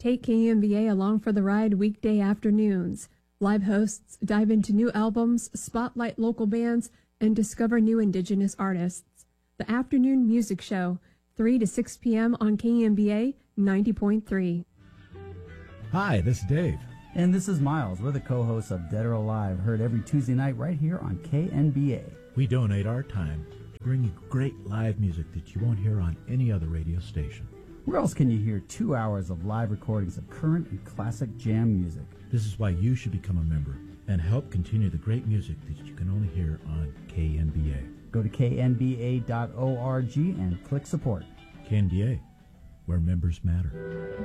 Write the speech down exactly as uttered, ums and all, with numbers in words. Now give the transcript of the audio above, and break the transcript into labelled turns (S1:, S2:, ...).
S1: Take K M B A along for the ride weekday afternoons. Live hosts dive into new albums, spotlight local bands, and discover new Indigenous artists. The Afternoon Music Show, three to six p.m. on K M B A ninety point three.
S2: Hi, this is Dave.
S3: And this is Miles. We're the co-hosts of Dead or Alive, heard every Tuesday night right here on K N B A.
S2: We donate our time to bring you great live music that you won't hear on any other radio station.
S3: Where else can you hear two hours of live recordings of current and classic jam music?
S2: This is why you should become a member and help continue the great music that you can only hear on K N B A.
S3: Go to K N B A dot org and click support.
S2: K N B A, where members matter.